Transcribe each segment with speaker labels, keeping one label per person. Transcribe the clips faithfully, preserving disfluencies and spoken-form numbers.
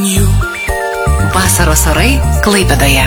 Speaker 1: you. Vasaros orai Klaipėdoje.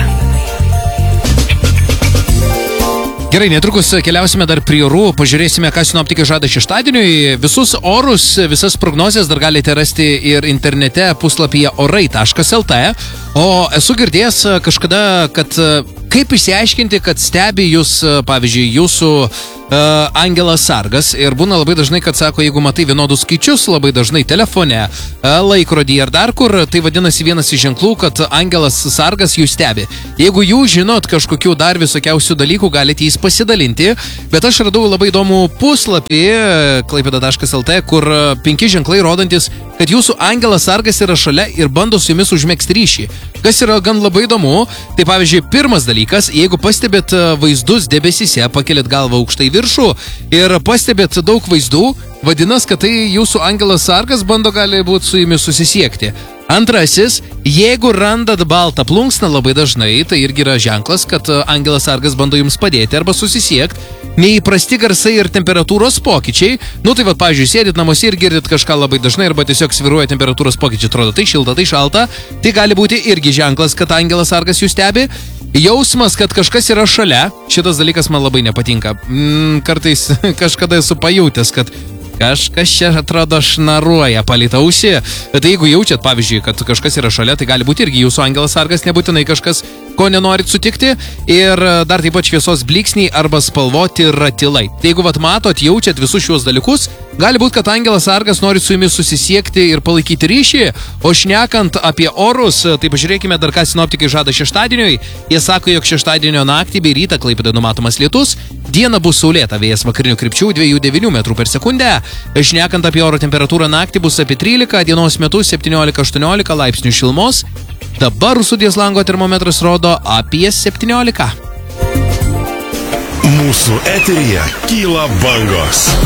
Speaker 2: Gerai, netrukus keliausime dar prie orų, pažiūrėsime, ką sinoptikai žada šeštadieniui. Visus orus, visas prognozes dar galite rasti ir internete puslapyje orai taškas el te. O esu girdėjęs kažkada, kad kaip išsiaiškinti, kad stebi jūs, pavyzdžiui, jūsų uh, angelas sargas. Ir būna labai dažnai, kad sako, jeigu matai vienodus skaičius, labai dažnai telefone, uh, laikrodyje ar dar kur, tai vadinasi vienas iš ženklų, kad angelas sargas jūs stebi. Jeigu jūs žinot kažkokių dar visokiausių dalykų, galite jais pasidalinti. Bet aš radau labai įdomų puslapį klaipėda taškas el te, kur penki ženklai rodantis, kad jūsų angelas sargas yra šalia ir bando su jumis užmegzti ryšį. Kas yra gan labai įdomu, tai pavyzdžiui, pirmas dalykas, jeigu pastebėt vaizdus debesyse, pakelėt galvą aukštai viršų ir pastebėt daug vaizdų, vadinas, kad tai jūsų angelas sargas bando gali būti su jumis susisiekti. Antrasis, jeigu randat baltą plunksną labai dažnai, tai irgi yra ženklas, kad angelas sargas bando jums padėti arba susisiekti. Neįprasti garsai ir temperatūros pokyčiai. Nu tai va, pavyzdžiui, sėdit namuose ir girdit kažką labai dažnai arba tiesiog sviruoja temperatūros pokyčiai. Atrodo, tai šilta, tai šalta. Tai gali būti irgi ženklas, kad angelas sargas jūs stebi. Jausmas, kad kažkas yra šalia. Šitas dalykas man labai nepatinka. Mm, kartais kažkada esu pajutęs, kad kažkas čia atrodo šnaruoja palyta ausį. Tai jeigu jaučiat, pavyzdžiui, kad kažkas yra šalia, tai gali būti irgi jūsų angelas sargas, nebūtinai kažkas, ko nenorit sutikti. Ir dar taip pat šviesos blyksniai arba spalvoti ratilai. Tai jeigu vat matot, jaučiat visus šios dalykus, gali būti, kad angelas sargas nori su jumis susisiekti ir palaikyti ryšį. O šnekant apie orus, tai pažiūrėkime dar, ką sinoptikai žada šeštadieniui. Jie sako, jog šeštadienio naktį bei rytą Klaipėdoje numatomas lietus. Diena bus saulėta, vėjas vakarinių krypčių dviejų devynių metrų per sekundę. Šnekant apie oro temperatūrą, naktį bus apie trylika, dienos metu septyniolika aštuoniolika laipsnių šilumos. Dabar studijos lango termometras rodo apie septyniolika.
Speaker 3: Mūsų eteryje kyla bangos.